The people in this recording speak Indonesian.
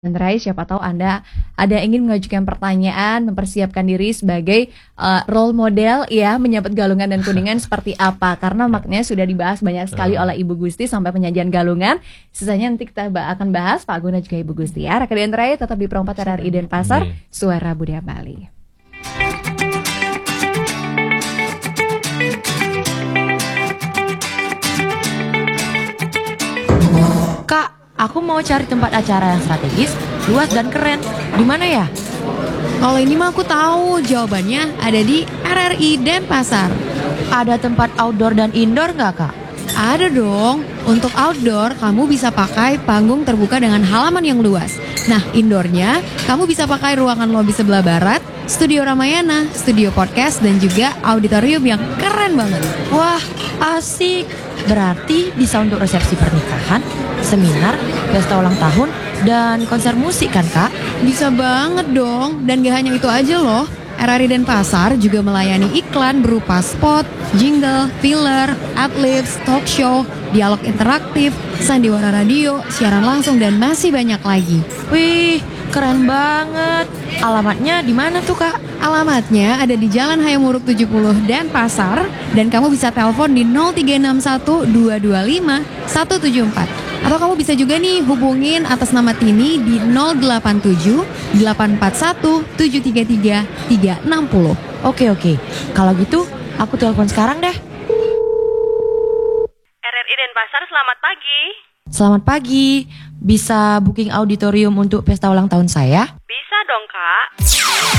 Dan terakhir, siapa tahu Anda ada ingin mengajukan pertanyaan, mempersiapkan diri sebagai role model ya, menyambut Galungan dan Kuningan seperti apa. Karena maknanya sudah dibahas banyak sekali oleh Ibu Gusti sampai penyajian Galungan. Sisanya nanti kita akan bahas Pak Agung dan juga Ibu Gusti ya. Rekan terakhir tetap di Perompak RRI Denpasar, Suara Budaya Bali. Kak, aku mau cari tempat acara yang strategis, luas dan keren. Di mana ya? Kalau ini mah aku tahu jawabannya ada di RRI Denpasar. Ada tempat outdoor dan indoor nggak, Kak? Ada dong. Untuk outdoor, kamu bisa pakai panggung terbuka dengan halaman yang luas. Nah, indoornya, kamu bisa pakai ruangan lobi sebelah barat, studio Ramayana, studio podcast, dan juga auditorium yang keren banget. Wah, asik. Berarti bisa untuk resepsi pernikahan, seminar, pesta ulang tahun, dan konser musik kan, Kak? Bisa banget dong. Dan gak hanya itu aja loh. RRI Denpasar juga melayani iklan berupa spot, jingle, filler, adlibs, talk show, dialog interaktif, sandiwara radio, siaran langsung, dan masih banyak lagi. Wih, keren banget. Alamatnya di mana tuh, Kak? Alamatnya ada di Jalan Hayamuruk 70 Denpasar, dan kamu bisa telepon di 0361 225 174. Atau kamu bisa juga nih hubungin atas nama Tini di 087 841 733 360. Oke. Kalau gitu, aku telepon sekarang deh. RRI Denpasar, selamat pagi. Selamat pagi. Bisa booking auditorium untuk pesta ulang tahun saya? Bisa dong, Kak.